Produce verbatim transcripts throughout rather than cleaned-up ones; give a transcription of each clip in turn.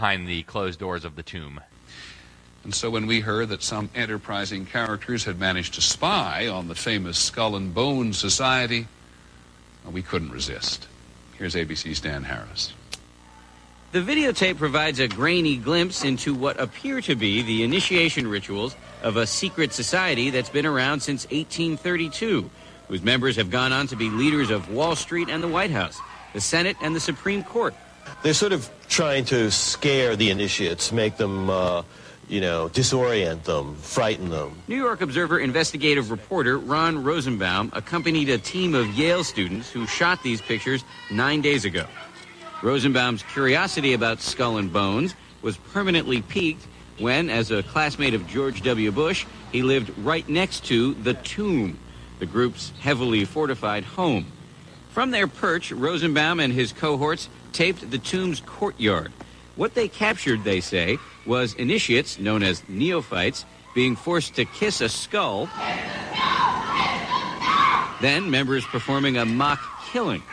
behind the closed doors of the tomb. And so when we heard that some enterprising characters had managed to spy on the famous Skull and Bones Society, well, we couldn't resist. Here's A B C's Dan Harris. The videotape provides a grainy glimpse into what appear to be the initiation rituals of a secret society that's been around since eighteen thirty-two, whose members have gone on to be leaders of Wall Street and the White House, the Senate and the Supreme Court. They're sort of trying to scare the initiates, make them, uh, you know, disorient them, frighten them. New York Observer investigative reporter Ron Rosenbaum accompanied a team of Yale students who shot these pictures nine days ago. Rosenbaum's curiosity about Skull and Bones was permanently piqued when, as a classmate of George W. Bush, he lived right next to the Tomb, the group's heavily fortified home. From their perch, Rosenbaum and his cohorts taped the Tomb's courtyard. What they captured, they say, was initiates, known as neophytes, being forced to kiss a skull, then members performing a mock killing.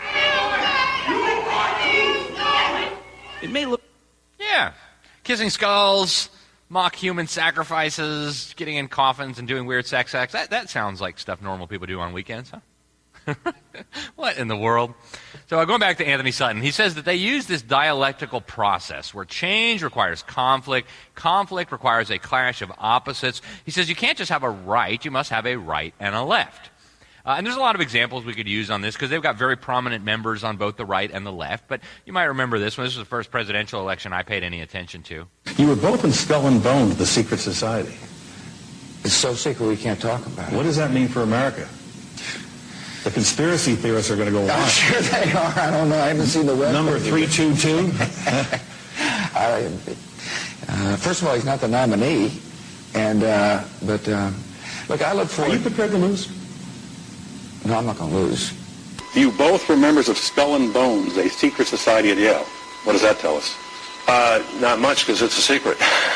It may look... Yeah. Kissing skulls, mock human sacrifices, getting in coffins and doing weird sex acts. That, that sounds like stuff normal people do on weekends, huh? What in the world? So uh, going back to Anthony Sutton, he says that they use this dialectical process where change requires conflict, conflict requires a clash of opposites. He says you can't just have a right, you must have a right and a left. Uh, and there's a lot of examples we could use on this because they've got very prominent members on both the right and the left. But you might remember this one. This was the first presidential election I paid any attention to. You were both in Skull and Bones, the secret society. It's so secret we can't talk about it. What does that mean for America? The conspiracy theorists are going to go on. I'm sure they are. I don't know. I haven't seen the web. Number three two two? I, uh, first of all, he's not the nominee. And, uh, but, uh, look, I look forward... Are you prepared to lose? No, I'm not going to lose. You both were members of Skull and Bones, a secret society at Yale. What does that tell us? Uh, not much, because it's a secret.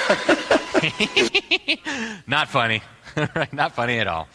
Not funny. Not funny at all.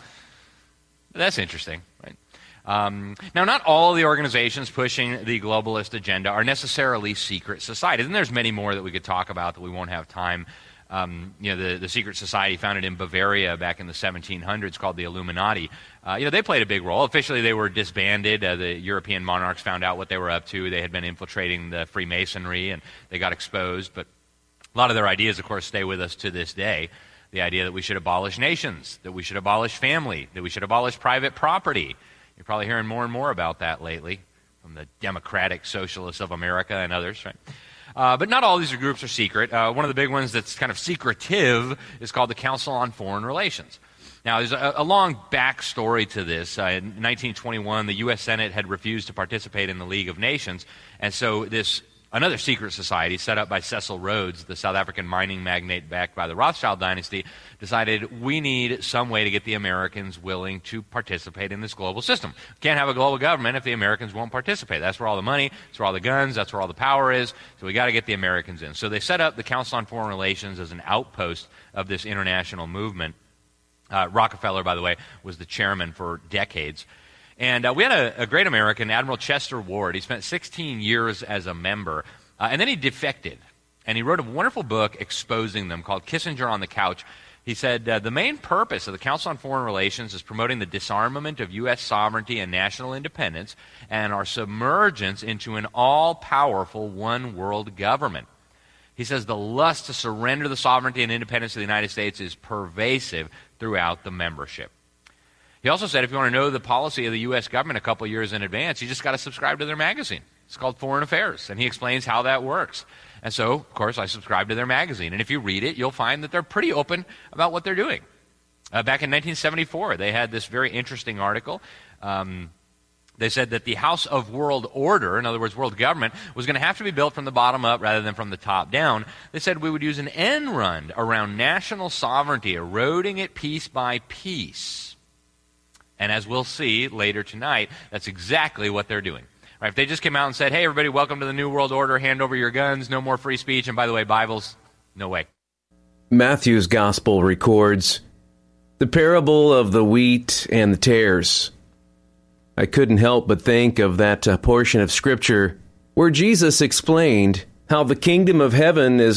That's interesting, right? Um, now, not all of the organizations pushing the globalist agenda are necessarily secret societies, and there's many more that we could talk about that we won't have time. Um, you know, the, the secret society founded in Bavaria back in the seventeen hundreds called the Illuminati. Uh, you know, they played a big role. Officially, they were disbanded. Uh, the European monarchs found out what they were up to. They had been infiltrating the Freemasonry, and they got exposed. But a lot of their ideas, of course, stay with us to this day. The idea that we should abolish nations, that we should abolish family, that we should abolish private property. You're probably hearing more and more about that lately from the Democratic Socialists of America and others, right? Uh, but not all these groups are secret. Uh, one of the big ones that's kind of secretive is called the Council on Foreign Relations. Now, there's a, a long backstory to this. Uh, in nineteen twenty-one, the U S Senate had refused to participate in the League of Nations, and so this another secret society set up by Cecil Rhodes, the South African mining magnate backed by the Rothschild dynasty, decided we need some way to get the Americans willing to participate in this global system. Can't have a global government if the Americans won't participate. That's where all the money, that's where all the guns, that's where all the power is, so we got to get the Americans in. So they set up the Council on Foreign Relations as an outpost of this international movement. Uh, Rockefeller, by the way, was the chairman for decades. And uh, we had a, a great American, Admiral Chester Ward. He spent sixteen years as a member, uh, and then he defected. And he wrote a wonderful book exposing them called Kissinger on the Couch. He said, uh, the main purpose of the Council on Foreign Relations is promoting the disarmament of U S sovereignty and national independence and our submergence into an all-powerful one-world government. He says the lust to surrender the sovereignty and independence of the United States is pervasive throughout the membership. He also said if you want to know the policy of the U S government a couple years in advance, you just got to subscribe to their magazine. It's called Foreign Affairs, and he explains how that works. And so, of course, I subscribe to their magazine. And if you read it, you'll find that they're pretty open about what they're doing. Uh, back in nineteen seventy-four, they had this very interesting article. Um, they said that the House of World Order, in other words, world government, was going to have to be built from the bottom up rather than from the top down. They said we would use an end run around national sovereignty, eroding it piece by piece. And as we'll see later tonight, that's exactly what they're doing. Right? If they just came out and said, hey, everybody, welcome to the New World Order, hand over your guns, no more free speech, and by the way, Bibles, no way. Matthew's Gospel records the parable of the wheat and the tares. I couldn't help but think of that uh, portion of Scripture where Jesus explained how the kingdom of heaven is